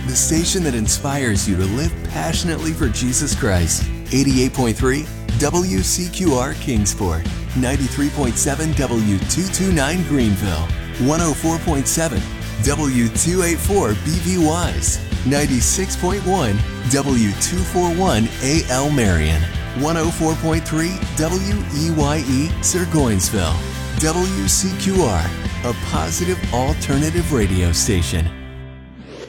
the station that inspires you to live passionately for Jesus Christ. 88.3 WCQR Kingsport, 93.7 W229 Greenville, 104.7 W284 BV Wise, 96.1 W241 AL Marion, 104.3 WEYE Sirgoinsville. WCQR, a positive alternative radio station.